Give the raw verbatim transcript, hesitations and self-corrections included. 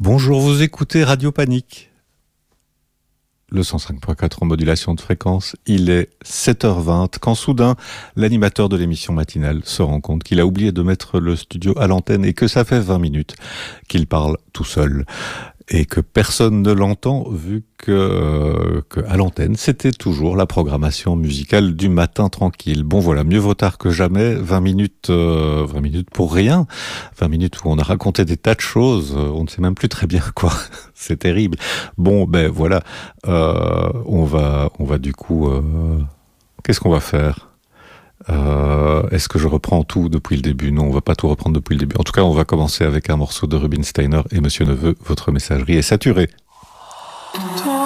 Bonjour, vous écoutez Radio Panique, le cent cinq point quatre en modulation de fréquence. Il est sept heures vingt quand soudain l'animateur de l'émission matinale se rend compte qu'il a oublié de mettre le studio à l'antenne et que ça fait vingt minutes qu'il parle tout seul et que personne ne l'entend vu que, euh, que à l'antenne c'était toujours la programmation musicale du matin tranquille. Bon voilà, mieux vaut tard que jamais. vingt minutes, euh, vingt minutes pour rien, vingt minutes où on a raconté des tas de choses, on ne sait même plus très bien quoi. C'est terrible. Bon ben voilà, euh, on va, on va du coup, euh, qu'est-ce qu'on va faire? Euh, est-ce que je reprends tout depuis le début? Non, on va pas tout reprendre depuis le début. En tout cas, on va commencer avec un morceau de Rubinsteiner et Monsieur Neveu. Votre messagerie est saturée.